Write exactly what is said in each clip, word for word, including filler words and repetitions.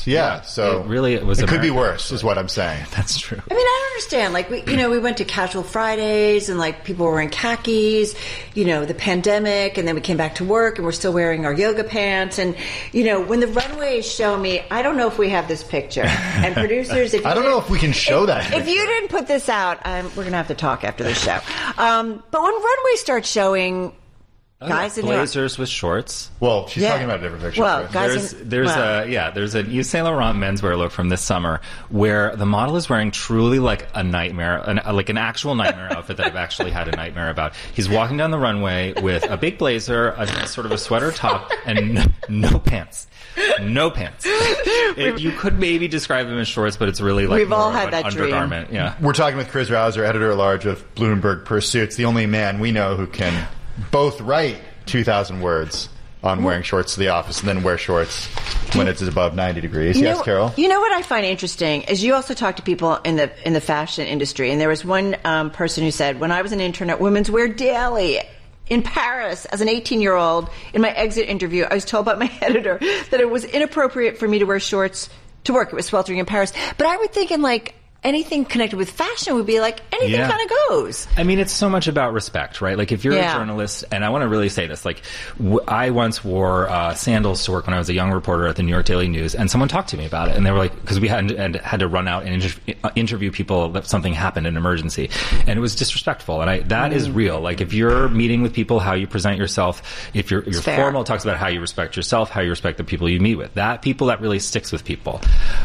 shorts. Yeah, so it really it was. It could be American. worse, is what I'm saying. That's true. I mean, I don't understand. Like, we, you know, we went to Casual Fridays, and like people were wearing khakis. You know, the pandemic, and then we came back to work, and we're still wearing our yoga pants. And you know, when the runways show me, I don't know if we have this picture. And producers, if you I don't know if we can show if, that. If you didn't put this out, um, we're gonna have to talk after the show. Um, but when runways start showing. Oh, Guys yeah. in blazers with shorts. Well, she's Yeah. talking about a different picture. Well, Chris. guys There's in- there's well. a yeah there's an Yves Saint Laurent menswear look from this summer where the model is wearing truly like a nightmare, an, like an actual nightmare outfit that I've actually had a nightmare about. He's walking down the runway with a big blazer, a sort of a sweater top, and no, no pants. No pants. It, you could maybe describe them as shorts, but it's really like We've more all of had an that dream. undergarment. Yeah. We're talking with Chris Rouser, editor-at-large of Bloomberg Pursuits, the only man we know who can both write two thousand words on wearing shorts to the office and then wear shorts when it's above ninety degrees. You Yes, know, Carol? You know what I find interesting is you also talk to people in the in the fashion industry, and there was one um, person who said, when I was an intern at Women's Wear Daily in Paris as an eighteen-year-old, in my exit interview, I was told by my editor that it was inappropriate for me to wear shorts to work. It was sweltering in Paris. But I would think in like anything connected with fashion would be like anything Yeah. kind of goes. I mean, it's so much about respect, right? Like, if you're Yeah. a journalist, and I want to really say this, like, w- I once wore uh, sandals to work when I was a young reporter at the New York Daily News, and someone talked to me about it, and they were like, because we had, and had to run out and inter- uh, interview people that something happened, an emergency, and it was disrespectful, and I, that Mm. is real. Like, if you're meeting with people, how you present yourself, if you're, you're fair. formal, it talks about how you respect yourself, how you respect the people you meet with. That people, that really sticks with people.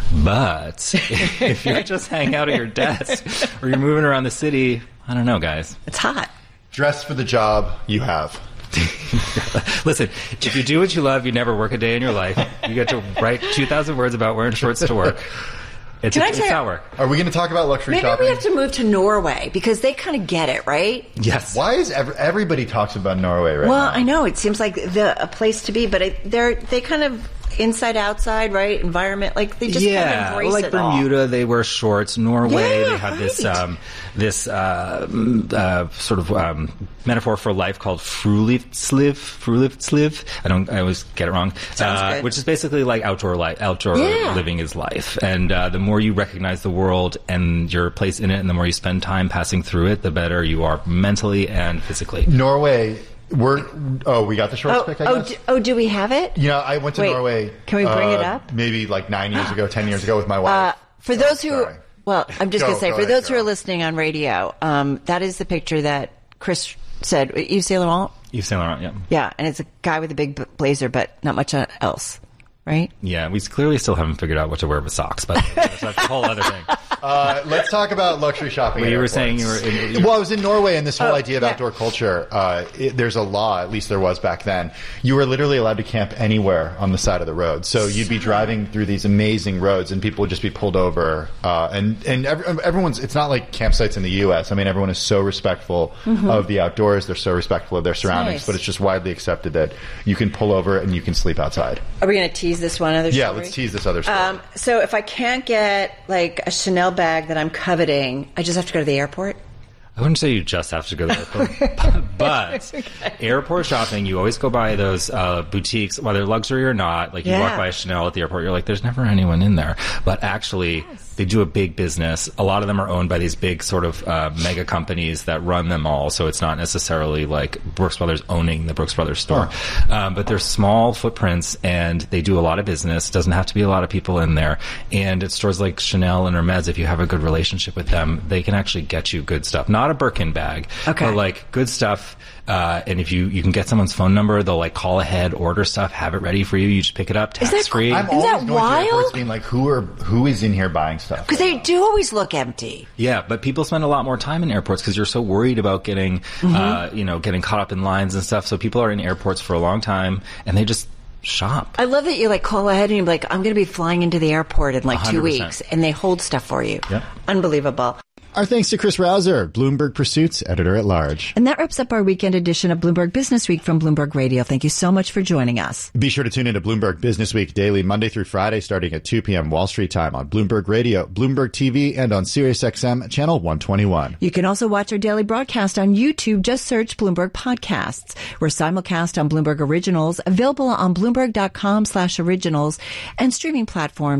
But if you're just hanging out at your desk, or you're moving around the city, I don't know, guys. It's hot. Dress for the job you have. Listen, if you do what you love, you never work a day in your life. You get to write two thousand words about wearing shorts to work. It's, Can I it's tell you- not work. Are we going to talk about luxury Maybe shopping? we have to move to Norway because they kind of get it, right? Yes. Why is ever, everybody talks about Norway right Well, now? I know it seems like the a place to be, but it, they're they kind of inside outside, right? Environment, like they just kind of yeah, embrace like it all. Bermuda, they wear shorts. Norway, Yeah, they have this right. um, this uh, mm, uh, sort of um, metaphor for life called frulivsliv. Frulivsliv. I don't. I always get it wrong. Sounds Uh, good. which is basically like outdoor life. Outdoor Yeah. living is life, and uh, the more you recognize the world and your place in it, and the more you spend time passing through it, the better you are mentally and physically. Norway, we're... Oh, we got the shorts Oh, pick, I oh, guess? do, oh, do we have it? You know, I went to Wait, Norway... can we bring uh, it up? Maybe like nine years ago, ten years ago with my Uh, wife. for those who, sorry. well, I'm just Go- going to say, go for ahead, those who are Carol. listening on radio, um, that is the picture that Chris said. Yves Saint Laurent? Yves Saint Laurent, yeah. Yeah, and it's a guy with a big b- blazer, but not much else, right? Yeah, we clearly still haven't figured out what to wear with socks, but that's a whole other thing. Uh, let's talk about luxury shopping. Well, at you were airports. saying you were in- you- well, I was in Norway, and this whole Oh, idea of yeah. outdoor culture. Uh, it, there's a law, at least there was back then. You were literally allowed to camp anywhere on the side of the road. So you'd be driving through these amazing roads, and people would just be pulled over. Uh, and and every, everyone's. It's not like campsites in the U S. I mean, everyone is so respectful of the outdoors. They're so respectful of their surroundings. nice. But it's just widely accepted that you can pull over and you can sleep outside. Are we going to tease this one other Yeah, story? let's tease this other story. Um, so if I can't get like a Chanel bag that I'm coveting, I just have to go to the airport? I wouldn't say you just have to go to the airport, but airport shopping, you always go by those uh, boutiques, whether luxury or not. Like you Yeah. walk by a Chanel at the airport, you're like, there's never anyone in there. But actually, they do a big business. A lot of them are owned by these big sort of uh, mega companies that run them all. So it's not necessarily like Brooks Brothers owning the Brooks Brothers store. Um, but they're small footprints and they do a lot of business. Doesn't have to be a lot of people in there. And at stores like Chanel and Hermes, if you have a good relationship with them, they can actually get you good stuff. Not a Birkin bag, Okay. but like good stuff. Uh, and if you, you can get someone's phone number, they'll like call ahead, order stuff, have it ready for you. You just pick it up, Is tax that- free. I'm Isn't always that going to wild? airports being like, who are who is in here buying stuff? Because they do always look empty. Yeah, but people spend a lot more time in airports because you're so worried about getting, Mm-hmm. uh, you know, getting caught up in lines and stuff. So people are in airports for a long time and they just shop. I love that you like call ahead and you're like, I'm going to be flying into the airport in like one two hundred percent. weeks, and they hold stuff for you. Yep. Unbelievable. Our thanks to Chris Rouser, Bloomberg Pursuits editor-at-large. And that wraps up our weekend edition of Bloomberg Business Week from Bloomberg Radio. Thank you so much for joining us. Be sure to tune into Bloomberg Business Week daily, Monday through Friday, starting at two p.m. Wall Street time on Bloomberg Radio, Bloomberg T V, and on SiriusXM Channel one twenty-one. You can also watch our daily broadcast on YouTube. Just search Bloomberg Podcasts. We're simulcast on Bloomberg Originals, available on Bloomberg.com slash originals, and streaming platforms